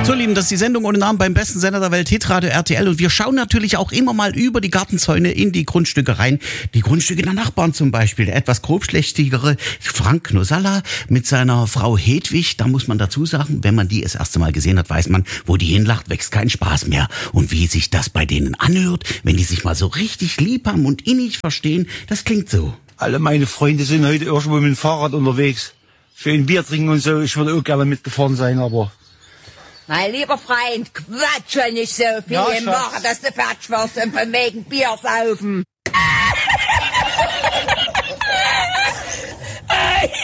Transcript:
So, Lieben, das ist die Sendung ohne Namen beim besten Sender der Welt, Hitradio RTL. Und wir schauen natürlich auch immer mal über die Gartenzäune in die Grundstücke rein. Die Grundstücke der Nachbarn zum Beispiel. Der etwas grobschlächtigere Frank Knosalla mit seiner Frau Hedwig. Da muss man dazu sagen, wenn man die das erste Mal gesehen hat, weiß man, wo die hinlacht, wächst kein Spaß mehr. Und wie sich das bei denen anhört, wenn die sich mal so richtig lieb haben und innig verstehen, das klingt so. Alle meine Freunde sind heute irgendwo mit dem Fahrrad unterwegs. Schön Bier trinken und so. Ich würde auch gerne mitgefahren sein, aber... Mein lieber Freund, quatsch nicht so viel, Ja, machen, dass du fertig wirst und von wegen Bier saufen.